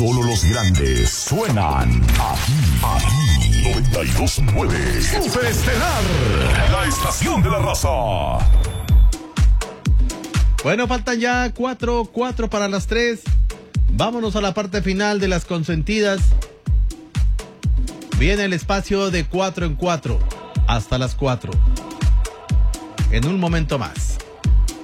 Solo los grandes suenan aquí. 92.9 Superestelar, la estación de la raza. Bueno, faltan ya 4 para las 3. Vámonos a la parte final de las consentidas. Viene el espacio de 4 en 4 hasta las 4. En un momento más.